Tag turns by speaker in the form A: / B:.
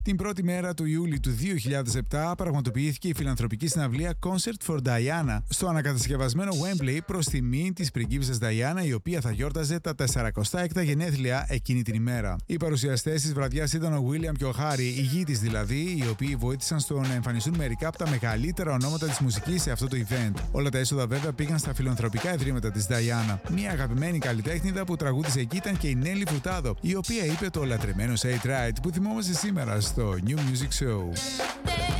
A: Την πρώτη μέρα του Ιούλη του 2007 πραγματοποιήθηκε η φιλανθρωπική συναυλία Concert for Diana στο ανακατασκευασμένο Wembley προς τιμή της πριγκίπισσας Diana, η οποία θα γιόρταζε τα 46η γενέθλια εκείνη την ημέρα. Οι παρουσιαστές της βραδιάς ήταν ο William και ο Harry, οι γη της δηλαδή, οι οποίοι βοήθησαν στο να εμφανιστούν μερικά από τα μεγαλύτερα ονόματα της μουσικής σε αυτό το event. Όλα τα έσοδα βέβαια πήγαν στα φιλανθρωπικά ιδρύματα της Diana. Μια αγαπημένη καλλιτέχνηδα που τραγούδισε εκεί ήταν και η Nelly Furtado, η οποία είπε το λατρεμένο Say It Right που θυμόμαστε σήμερα στο New Music Show.